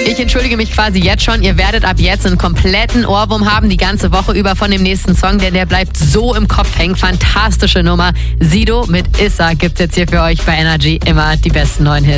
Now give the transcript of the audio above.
Ich entschuldige mich quasi jetzt schon. Ihr werdet ab jetzt einen kompletten Ohrwurm haben, die ganze Woche über von dem nächsten Song, denn der bleibt so im Kopf hängen. Fantastische Nummer. Sido mit Issa gibt's jetzt hier für euch bei Energy. Immer die besten neuen Hits.